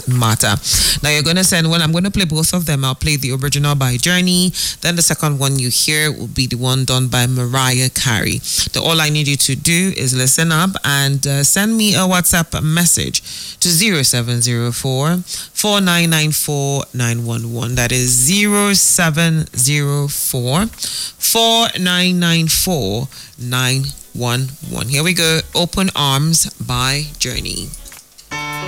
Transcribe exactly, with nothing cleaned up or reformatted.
matter. Now you're going to send, well, I'm going to play both of them. I'll play the original by Journey. Then the second one you hear will be the one done by Mariah Carey. The, all I need you to do is listen up and uh, send me a WhatsApp message to zero seven zero four, four nine nine four, nine one one. That is zero seven zero four, four nine nine four, nine one one. Here we go. Open Arms by Journey.